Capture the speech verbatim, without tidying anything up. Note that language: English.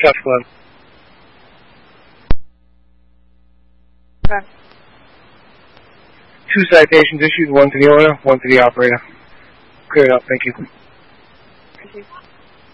Traffic eleven. Okay. Two citations issued, one to the owner, one to the operator. Clear it up, thank you. Thank you.